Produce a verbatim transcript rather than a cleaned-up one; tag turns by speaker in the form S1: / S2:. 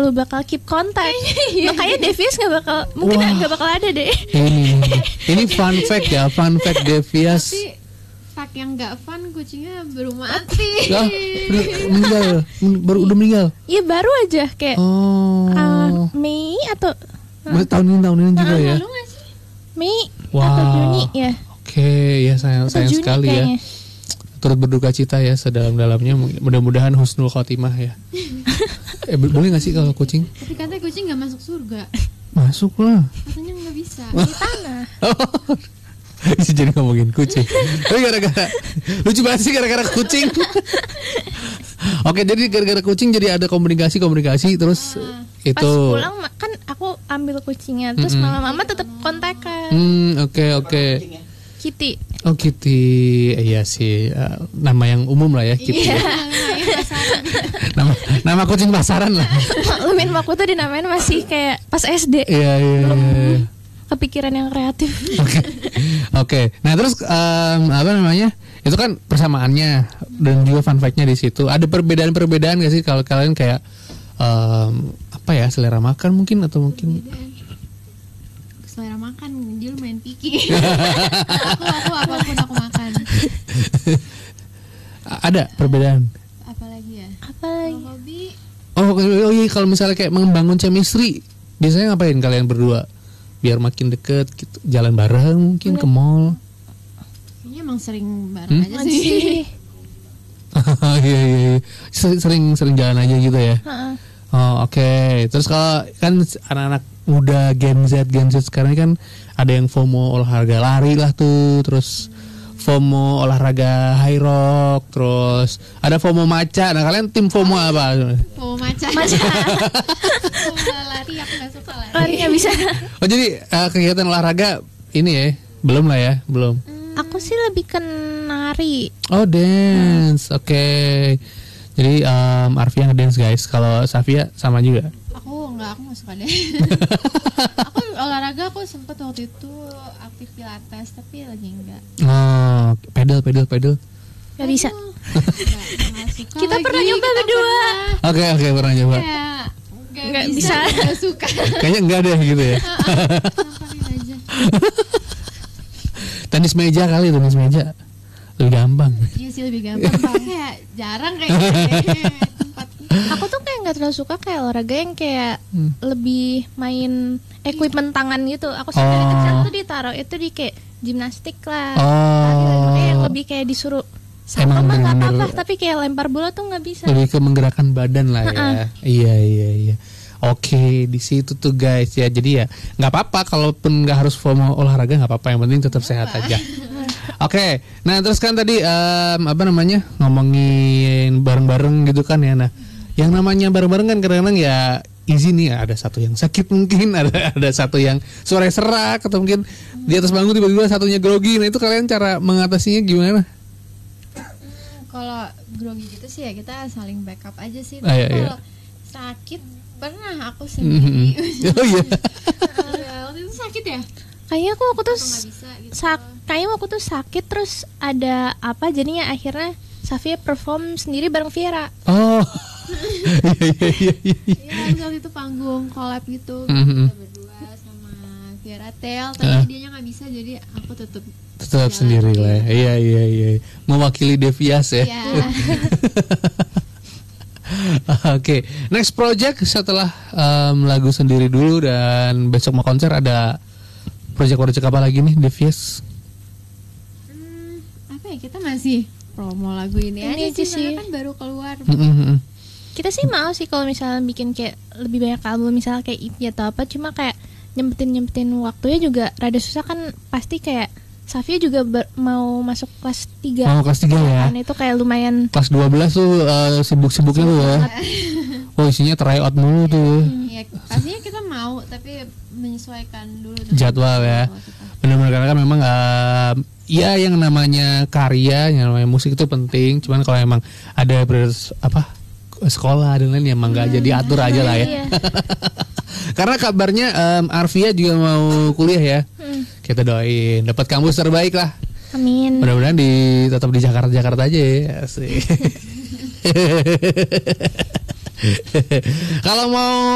S1: selalu bakal keep kontak. Makanya Devious nggak bakal, mungkin nggak bakal ada deh.
S2: Ini ini fun fact ya, fun fact Devious.
S3: Tapi fact yang nggak fun, kucingnya baru mati.
S2: Ya, meninggal, baru udah meninggal.
S1: Iya baru aja kayak
S2: oh.
S1: uh, Mei atau
S2: uh, tahun ini tahun ini juga ya.
S1: Mei
S2: wow.
S1: atau Juni ya.
S2: Oke okay, ya sayang sayang
S1: Juni
S2: sekali
S1: kayaknya.
S2: Ya. Turut berduka cita ya sedalam-dalamnya. Mudah-mudahan husnul khotimah ya. eh boleh nggak sih kalau kucing?
S3: Tapi katanya kucing nggak masuk surga.
S2: Masuk lah.
S3: Katanya nggak bisa.
S1: Di tanah.
S2: Bisa jadi ngomongin kucing. Tapi gara-gara lucu banget sih gara-gara kucing. Oke, jadi gara-gara kucing jadi ada komunikasi-komunikasi terus ah, itu.
S1: Pas pulang kan aku ambil kucingnya terus mm-hmm. mama mama tetap kontakan.
S2: Hmm, oke okay, oke. Okay.
S1: Kitty.
S2: Oh Kitty, iya sih uh, nama yang umum lah ya Kitty.
S1: Iya.
S2: nama nama kucing pasaran lah.
S1: Maklumin aku tuh dinamain masih kayak pas S D.
S2: Iya iya.
S1: Belum
S2: iya.
S1: kepikiran yang kreatif.
S2: Oke, okay. okay. Nah terus um, apa namanya? Itu kan persamaannya dan juga fun fact-nya di situ. Ada perbedaan-perbedaan nggak sih kalau kalian kayak um, apa ya selera makan mungkin atau mungkin?
S3: Selera makan, dia lumayan picky. aku aku apapun aku makan.
S2: Ada perbedaan.
S3: Apalagi ya?
S1: Apalagi?
S3: Hobi.
S2: Oh, oh iya kalau misalnya kayak membangun chemistry, biasanya ngapain kalian berdua? Biar makin deket gitu, jalan bareng mungkin ya. Ke mall.
S3: Kayaknya emang sering bareng hmm? aja sih.
S2: Iya iya. Sering sering jalan aja gitu ya.
S1: Uh-uh.
S2: Oh oke. Okay. Terus kalau kan anak-anak muda Gen Z Gen Z sekarang kan ada yang FOMO olahraga lari lah tuh, terus FOMO olahraga high rock, terus ada FOMO maca. Nah kalian tim FOMO apa?
S3: FOMO maca.
S1: Maca.
S3: FOMO lari aku nggak suka lari.
S1: Lari nggak bisa.
S2: Oh jadi uh, kegiatan olahraga ini ya belum lah ya belum.
S1: Hmm, aku sih lebih ke nari.
S2: Oh dance, oke. Okay. Jadi um, Arvia ngedance guys. Kalau Safia sama juga.
S3: Aku nggak, aku nggak suka deh. Aku olahraga aku sempet waktu itu aktif pilates tapi lagi enggak.
S2: Oh, pedal pedal pedal.
S1: Gak bisa. Kita
S3: lagi,
S1: pernah nyoba berdua.
S2: Oke oke okay, pernah nyoba.
S3: Kayak
S1: nggak bisa.
S3: Nggak suka.
S2: Kayaknya enggak deh gitu ya.
S3: aja.
S2: Tenis meja kali tenis meja. Lebih gampang.
S3: Iya sih lebih gampang. Kayak jarang kayaknya tempat.
S1: Aku tuh kayak nggak terlalu suka kayak olahraga yang kayak hmm. lebih main equipment tangan gitu. Aku sih oh. dari kecil tuh ditaruh itu di kayak gimnastik lah.
S2: Oh.
S1: Kayak lebih kayak disuruh sama mah nggak apa-apa, tapi kayak lempar bola tuh nggak bisa.
S2: Lebih ke menggerakkan badan lah ya.
S1: Uh-uh.
S2: Iya iya iya. Oke di situ tuh guys ya. Jadi ya nggak apa-apa kalaupun nggak harus FOMO olahraga nggak apa-apa, yang penting tetap sehat aja. Oke, okay. Nah terus kan tadi um, apa namanya ngomongin bareng-bareng gitu kan ya. Nah, yang namanya bareng-bareng kan kadang-kadang ya easy nih. Ada satu yang sakit mungkin, ada ada satu yang suara serak atau mungkin di atas panggung tiba-tiba satunya grogi. Nah itu kalian cara mengatasinya gimana?
S3: Kalau grogi gitu sih ya kita saling backup aja sih.
S2: Ah, iya,
S3: kalau
S2: iya.
S3: sakit pernah aku sendiri.
S2: Mm-hmm. Oh iya.
S3: uh, waktu itu sakit ya?
S1: Kayaknya aku waktu tuh
S3: bisa, gitu.
S1: sak, kayaknya waktu tuh sakit terus ada apa jadinya akhirnya Safia perform sendiri bareng Viera.
S2: Oh. Iya iya iya iya.
S3: Iya waktu itu panggung collab gitu.
S2: Mm-hmm.
S3: Kita berdua sama Viera Tel, tapi uh. dianya nggak bisa jadi aku tetap
S2: tetap sendiri lah. Iya iya iya. Mewakili Devious ya.
S3: Iya.
S2: Oke, okay. Next project setelah um, lagu sendiri dulu dan besok mau konser ada project-project apa lagi nih, Devious?
S3: Hmm, apa ya, kita masih promo lagu ini, ini aja sih, kan baru keluar.
S2: Mm-hmm.
S1: Kita sih mau sih kalau misalnya bikin kayak lebih banyak album, misalnya kayak E P atau apa, cuma kayak nyempetin-nyempetin waktunya juga rada susah kan, pasti kayak Safia juga ber- mau masuk kelas tiga.
S2: Oh, kelas tiga ya.
S1: Kan itu kayak lumayan.
S2: Kelas dua belas tuh uh, sibuk-sibuknya tuh ya. Oh, isinya tryout mulu tuh.
S3: Hmm, ya, pastinya kita mau, tapi menyesuaikan dulu
S2: jadwal ya. Benar-benar karena kan memang uh, ya yang namanya karya, yang namanya musik itu penting. Cuman kalau emang ada prioritas apa sekolah dan lain, ya emang nggak hmm, jadi atur aja lah ya. Iya. Karena kabarnya um, Arvia juga mau kuliah ya. Hmm. Kita doain dapat kampus terbaik lah.
S1: Amin.
S2: Mudah-mudahan di tetap di Jakarta Jakarta aja ya. Asik. Kalau mau